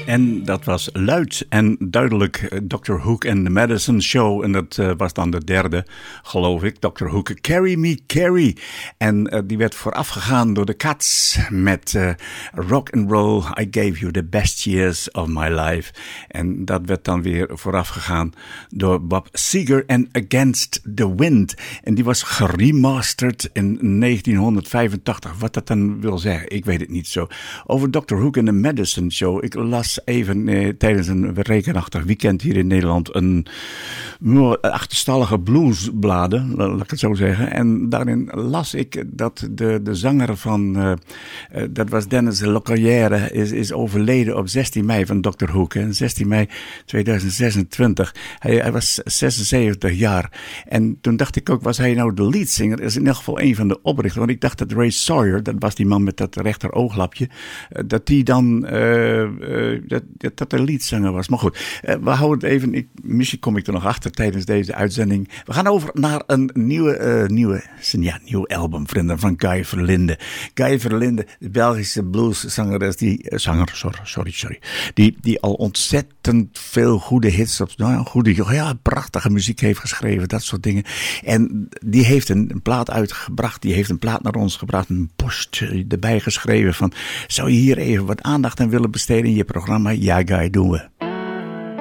En dat was luid en duidelijk Dr. Hook en The Medicine Show. En dat was dan de derde, geloof ik. Dr. Hook, Carry Me, Carry. En die werd voorafgegaan door de Cats met Rock and Roll, I Gave You The Best Years of My Life. En dat werd dan weer voorafgegaan door Bob Seger en Against the Wind. En die was geremasterd in 1985. Wat dat dan wil zeggen, ik weet het niet zo. Over Dr. Hook en The Medicine Show. Ik las even tijdens een regenachtig weekend hier in Nederland een achterstallige bluesbladen, laat ik het zo zeggen. En daarin las ik dat de zanger van, dat was Dennis Locorriere, is overleden op 16 mei van Dr. Hook. 16 mei 2026. Hij was 76 jaar. En toen dacht ik ook, was hij nou de leadzanger? Dat is in ieder geval een van de oprichters. Want ik dacht dat Ray Sawyer, dat was die man met dat rechter ooglapje, dat die dan dat de leadzanger was. Maar goed, we houden het even. Misschien kom ik er nog achter tijdens deze uitzending. We gaan over naar een nieuw album, vrienden, van Guy Verlinde. Guy Verlinde, de Belgische blueszangeres, die al ontzettend veel goede hits prachtige muziek heeft geschreven, dat soort dingen. En die heeft een plaat uitgebracht, die heeft een plaat naar ons gebracht, een post erbij geschreven van, zou je hier even wat aandacht aan willen besteden in je programma? Ja, Guy, doen we.